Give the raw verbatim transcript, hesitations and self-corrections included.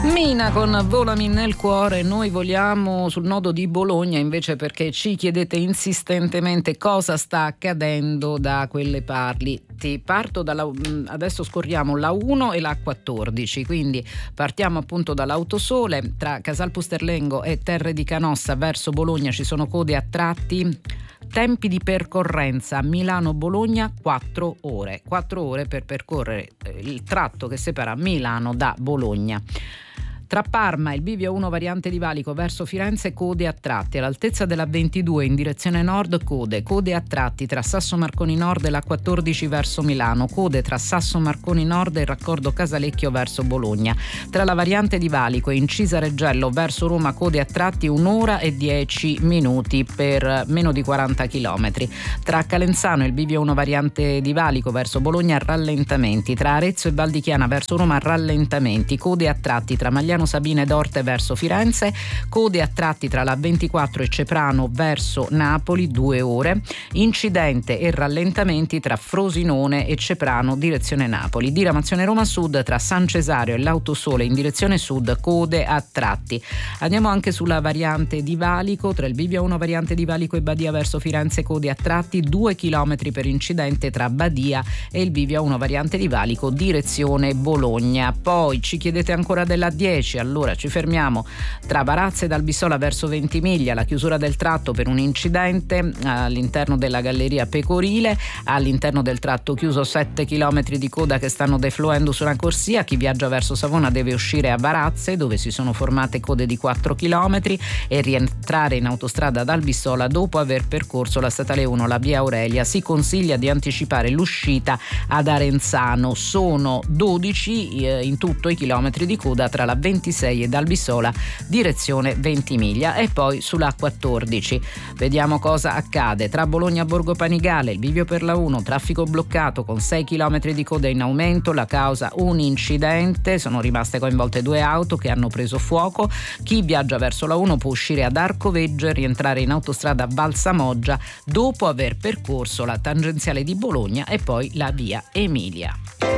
Mina con Volami nel cuore. Noi voliamo sul nodo di Bologna invece perché ci chiedete insistentemente cosa sta accadendo da quelle parti. Parto dalla, adesso scorriamo la uno e la quattordici, quindi partiamo appunto dall'Autosole. Tra Casal Pusterlengo e Terre di Canossa verso Bologna ci sono code a tratti. Tempi di percorrenza: Milano-Bologna quattro ore, quattro ore per percorrere il tratto che separa Milano da Bologna. Tra Parma e il bivio uno variante di valico verso Firenze, code a tratti. All'altezza della ventidue in direzione nord, code. Code a tratti tra Sasso Marconi Nord e la quattordici verso Milano. Code tra Sasso Marconi Nord e il raccordo Casalecchio verso Bologna. Tra la variante di valico e Incisa Reggello verso Roma, code a tratti un'ora e dieci minuti per meno di quaranta chilometri. Tra Calenzano e il bivio uno variante di valico verso Bologna, rallentamenti. Tra Arezzo e Val di Chiana verso Roma, rallentamenti. Code a tratti tra Magliano Sabine d'Orte verso Firenze, code a tratti tra la ventiquattro e Ceprano verso Napoli, due ore, incidente e rallentamenti tra Frosinone e Ceprano direzione Napoli, diramazione Roma Sud tra San Cesario e l'Autosole in direzione sud, code a tratti. Andiamo anche sulla variante di valico, tra il bivio uno variante di valico e Badia verso Firenze, code a tratti, due chilometri per incidente tra Badia e il bivio uno variante di valico direzione Bologna. Poi ci chiedete ancora della dieci, allora ci fermiamo tra Varazze ed Albissola verso Ventimiglia, la chiusura del tratto per un incidente all'interno della galleria Pecorile, all'interno del tratto chiuso sette chilometri di coda che stanno defluendo su una corsia. Chi viaggia verso Savona deve uscire a Varazze dove si sono formate code di quattro chilometri e rientrare in autostrada ad Albissola dopo aver percorso la statale uno, la via Aurelia. Si consiglia di anticipare l'uscita ad Arenzano, sono dodici eh, in tutto i chilometri di coda tra la ventisei ed Albissola direzione Ventimiglia. E poi sulla quattordici vediamo cosa accade tra Bologna e Borgo Panigale, il bivio per la uno, traffico bloccato con sei chilometri di coda in aumento, la causa un incidente, sono rimaste coinvolte due auto che hanno preso fuoco. Chi viaggia verso la uno può uscire ad Arcoveggio e rientrare in autostrada Valsamoggia dopo aver percorso la tangenziale di Bologna e poi la via Emilia.